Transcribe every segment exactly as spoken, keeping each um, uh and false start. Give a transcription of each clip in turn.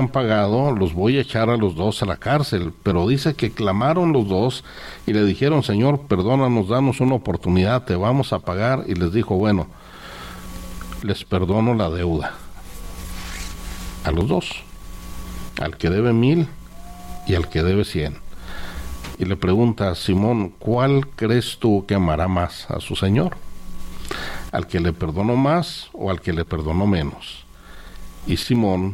han pagado, los voy a echar a los dos a la cárcel. Pero dice que clamaron los dos y le dijeron, Señor, perdónanos, danos una oportunidad, te vamos a pagar. Y les dijo, bueno, les perdono la deuda. A los dos, al que debe mil y al que debe cien. Y le pregunta, Simón, ¿cuál crees tú que amará más a su Señor? ¿Al que le perdonó más o al que le perdonó menos? Y Simón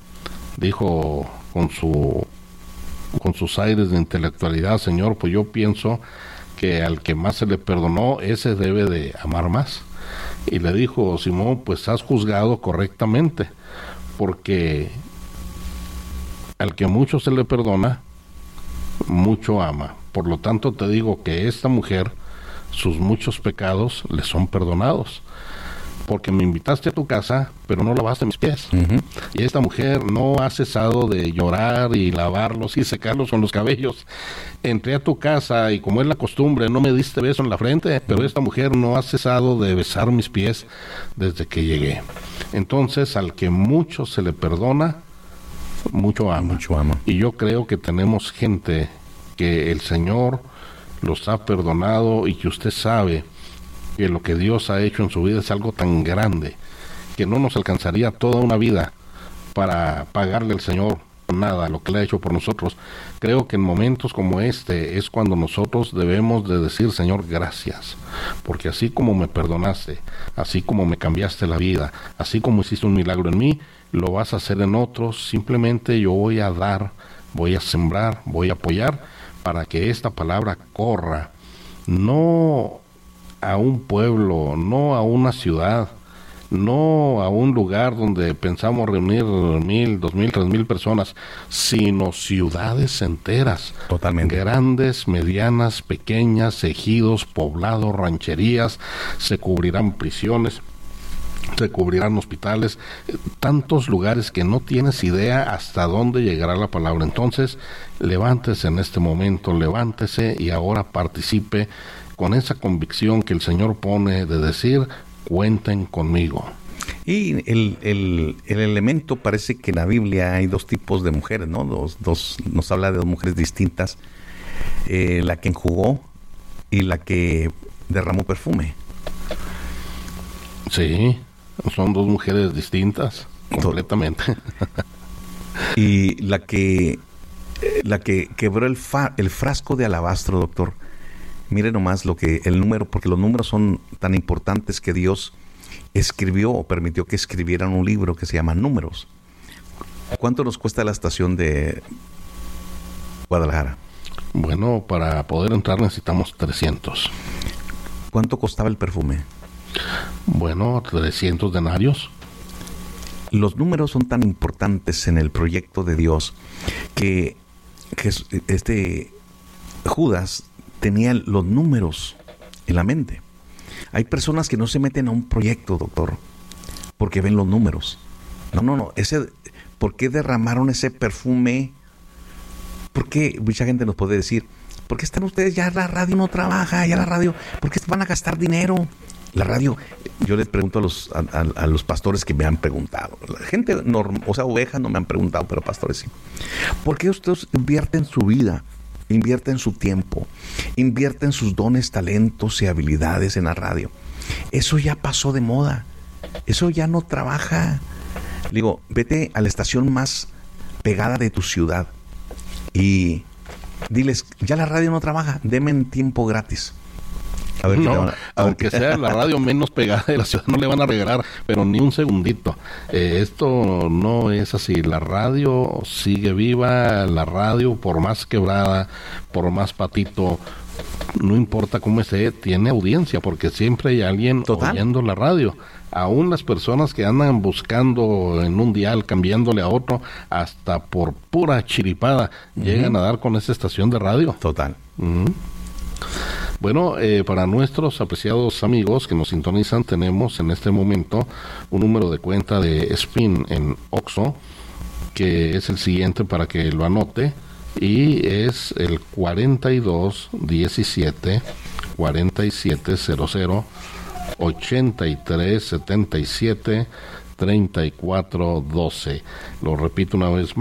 dijo con su con sus aires de intelectualidad, Señor, pues yo pienso que al que más se le perdonó, ese debe de amar más. Y le dijo, Simón, pues has juzgado correctamente, porque al que mucho se le perdona, mucho ama. Por lo tanto te digo que esta mujer, sus muchos pecados le son perdonados, porque me invitaste a tu casa, pero no lavaste mis pies. Uh-huh. Y esta mujer no ha cesado de llorar y lavarlos y secarlos con los cabellos. Entré a tu casa y, como es la costumbre, no me diste beso en la frente, pero esta mujer no ha cesado de besar mis pies desde que llegué. Entonces, al que mucho se le perdona, mucho ama. Mucho ama. Y yo creo que tenemos gente que el Señor los ha perdonado y que usted sabe que lo que Dios ha hecho en su vida es algo tan grande que no nos alcanzaría toda una vida para pagarle al Señor nada lo que le ha hecho por nosotros. Creo que en momentos como este es cuando nosotros debemos de decir, Señor, gracias, porque así como me perdonaste, así como me cambiaste la vida, así como hiciste un milagro en mí, lo vas a hacer en otros. Simplemente yo voy a dar, voy a sembrar, voy a apoyar para que esta palabra corra, no a un pueblo, no a una ciudad, no a un lugar donde pensamos reunir mil, dos mil, tres mil personas, sino ciudades enteras. Totalmente. Grandes, medianas, pequeñas, ejidos, poblados, rancherías, se cubrirán prisiones, se cubrirán hospitales, tantos lugares que no tienes idea hasta dónde llegará la palabra. Entonces, levántese en este momento, levántese y ahora participe con esa convicción que el Señor pone de decir, cuenten conmigo. Y el, el, el elemento, parece que en la Biblia hay dos tipos de mujeres, ¿no? Dos, dos, nos habla de dos mujeres distintas, eh, la que enjugó y la que derramó perfume. Sí, son dos mujeres distintas, completamente. Y la que la que quebró el, fa, el frasco de alabastro, doctor. Mire nomás lo que el número, porque los números son tan importantes que Dios escribió o permitió que escribieran un libro que se llama Números. ¿Cuánto nos cuesta la estación de Guadalajara? Bueno, para poder entrar necesitamos trescientos. ¿Cuánto costaba el perfume? Bueno, trescientos denarios. Los números son tan importantes en el proyecto de Dios que, que este Judas tenía los números en la mente. Hay personas que no se meten a un proyecto, doctor, porque ven los números. No, no, no. Ese, ¿por qué derramaron ese perfume? ¿Por qué? Mucha gente nos puede decir, ¿por qué están ustedes? Ya la radio no trabaja, ya la radio, ¿por qué van a gastar dinero? La radio, yo les pregunto a los a, a, a los pastores que me han preguntado. La gente, norm, o sea, ovejas no me han preguntado, pero pastores sí. ¿Por qué ustedes invierten su vida? Invierten su tiempo, invierten sus dones, talentos y habilidades en la radio. Eso ya pasó de moda, eso ya no trabaja. Digo, vete a la estación más pegada de tu ciudad y diles, ya la radio no trabaja, denme tiempo gratis. A ver, no, a, aunque sea la radio menos pegada de la ciudad, no le van a regalar, pero ni un segundito. Eh, esto no es así. La radio sigue viva, la radio, por más quebrada, por más patito, no importa cómo esté, tiene audiencia, porque siempre hay alguien Total. oyendo la radio. Aún las personas que andan buscando en un dial, cambiándole a otro, hasta por pura chiripada, uh-huh. llegan a dar con esa estación de radio. Total. Uh-huh. Bueno, eh, para nuestros apreciados amigos que nos sintonizan, tenemos en este momento un número de cuenta de Spin en Oxxo, que es el siguiente para que lo anote, y es el cuarenta y dos diecisiete cuarenta y siete cero cero ochenta y tres setenta y siete treinta y cuatro doce. Lo repito una vez más.